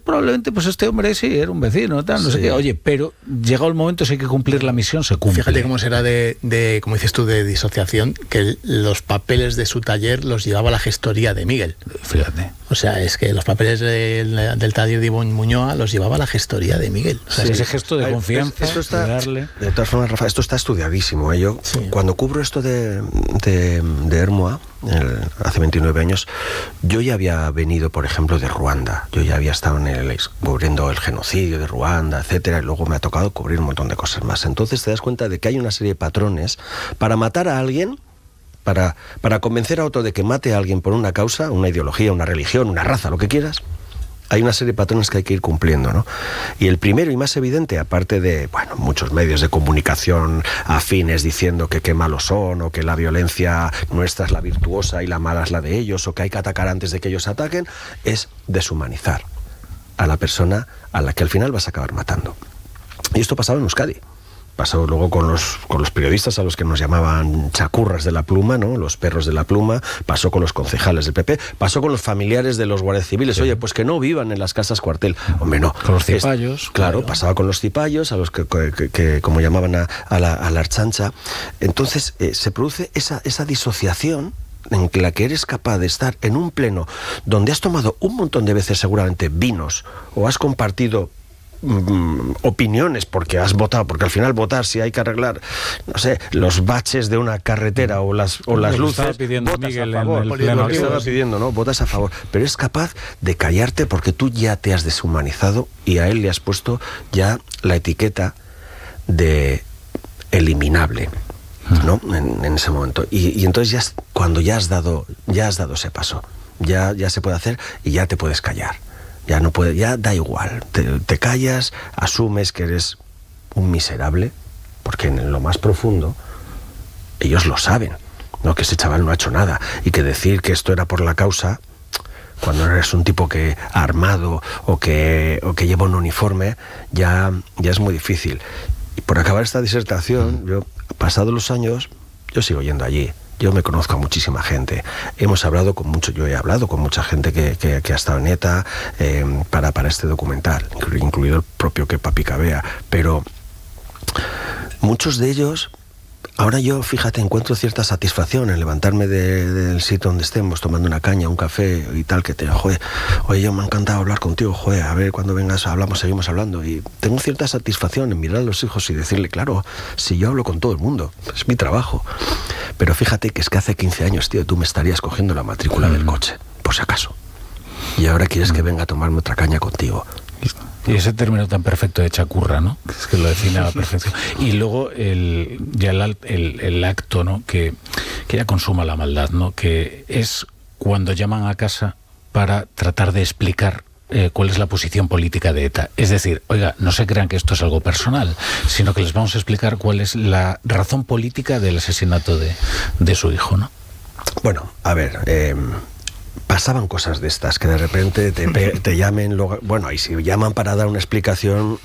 probablemente pues este hombre sí era un vecino, tal, no sé qué. Oye, pero llegado el momento, si hay que cumplir la misión, se cumple. Fíjate cómo será de como dices tú, de disociación, que los papeles de su taller los llevaba la gestoría de Miguel. Fíjate. O sea, es que los papeles del taller de Ivonne Muñoa los llevaba la gestoría de Miguel. O sea, sí, es ese gesto de confianza, esto está, de darle... De todas formas, Rafa, esto está estudiadísimo. Yo, cuando cubro esto de Hermoa, hace 29 años, yo ya había venido, por ejemplo, de Ruanda. Yo ya había estado cubriendo el genocidio de Ruanda, etcétera, y luego me ha tocado cubrir un montón de cosas más. Entonces te das cuenta de que hay una serie de patrones para matar a alguien, para convencer a otro de que mate a alguien por una causa, una ideología, una religión, una raza, lo que quieras. Hay una serie de patrones que hay que ir cumpliendo, ¿no? Y el primero y más evidente, aparte de, bueno, muchos medios de comunicación afines diciendo que qué malos son, o que la violencia nuestra es la virtuosa y la mala es la de ellos, o que hay que atacar antes de que ellos ataquen, es deshumanizar a la persona a la que al final vas a acabar matando. Y esto pasaba en Euskadi. Pasó luego con los periodistas a los que nos llamaban chacurras de la pluma, ¿no? Los perros de la pluma. Pasó con los concejales del PP. Pasó con los familiares de los guardias civiles. Oye, pues que no vivan en las casas cuartel. Hombre, no. Con los cipayos. Claro, pasaba con los cipayos, a los que como llamaban a la Archancha. Entonces se produce esa disociación en la que eres capaz de estar en un pleno donde has tomado un montón de veces seguramente vinos o has compartido opiniones porque has votado, porque al final votar, si hay que arreglar, no sé, los baches de una carretera o las luces, estaba pidiendo votas Miguel a favor, en el pleno, lo que estaba pidiendo, ¿no? Votas a favor, pero es capaz de callarte porque tú ya te has deshumanizado y a él le has puesto ya la etiqueta de eliminable, ¿no? En ese momento. Y entonces ya cuando ya has dado ese paso, ya se puede hacer y ya te puedes callar. Ya no puede, ya da igual, te callas, asumes que eres un miserable, porque en lo más profundo ellos lo saben, ¿no? Que ese chaval no ha hecho nada y que decir que esto era por la causa, cuando eres un tipo que armado o que lleva un uniforme, ya es muy difícil. Y por acabar esta disertación, yo, pasados los años, yo sigo yendo allí. Yo me conozco a muchísima gente. Yo he hablado con mucha gente que ha estado en ETA para este documental, incluido el propio Kepa Picabea. Pero muchos de ellos, ahora yo, fíjate, encuentro cierta satisfacción en levantarme del sitio donde estemos, tomando una caña, un café y tal, que oye, yo me ha encantado hablar contigo, a ver, cuando vengas seguimos hablando. Y tengo cierta satisfacción en mirar a los hijos y decirle, claro, si yo hablo con todo el mundo, es mi trabajo. Pero fíjate que es que hace 15 años, tío, tú me estarías cogiendo la matrícula del coche, por si acaso. Y ahora quieres que venga a tomarme otra caña contigo. Y ese término tan perfecto de chacurra, ¿no? Es que lo define a la perfección. Y luego el acto, ¿no? Que ya consuma la maldad, ¿no? Que es cuando llaman a casa para tratar de explicar cuál es la posición política de ETA. Es decir, oiga, no se crean que esto es algo personal, sino que les vamos a explicar cuál es la razón política del asesinato de su hijo, ¿no? Bueno, a ver, pasaban cosas de estas, que de repente te llamen, bueno, y si llaman para dar una explicación,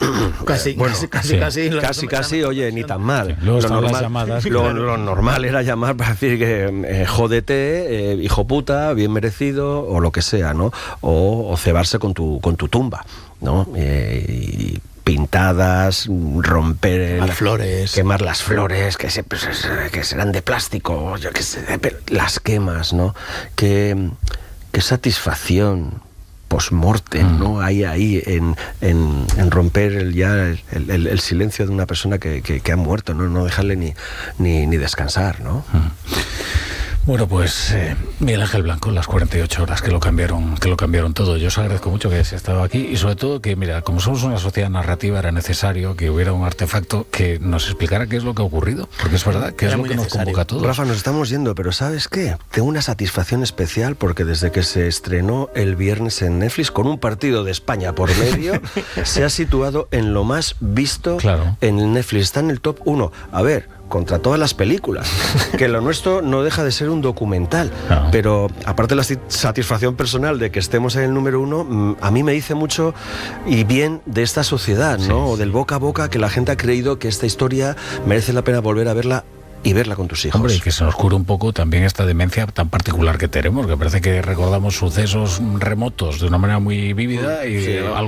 casi, oye, ni tan mal. Sí, lo normal era llamar para decir que jódete, hijo puta, bien merecido, o lo que sea, ¿no? O cebarse con tu tumba, ¿no? Y pintadas, romper quemar las flores que serán de plástico, yo qué sé, pero las quemas, ¿no? Qué satisfacción post-mortem, ¿no? Hay ahí en romper el silencio de una persona que ha muerto, no dejarle ni descansar, ¿no? Bueno, pues Miguel Ángel Blanco, las 48 horas que lo cambiaron todo. Yo os agradezco mucho que hayáis estado aquí y sobre todo que, mira, como somos una sociedad narrativa, era necesario que hubiera un artefacto que nos explicara qué es lo que ha ocurrido, porque es verdad que es lo que nos convoca a todos. Rafa, nos estamos yendo, pero ¿sabes qué? Tengo una satisfacción especial porque desde que se estrenó el viernes en Netflix, con un partido de España por medio, se ha situado en lo más visto en Netflix. Está en el top 1. A ver, contra todas las películas, que lo nuestro no deja de ser un documental, pero aparte de la satisfacción personal de que estemos en el número 1, a mí me dice mucho y bien de esta sociedad, ¿no? O del boca a boca, que la gente ha creído que esta historia merece la pena volver a verla y verla con tus hijos. Hombre, y que se nos cure un poco también esta demencia tan particular que tenemos, que parece que recordamos sucesos remotos de una manera muy vívida y algo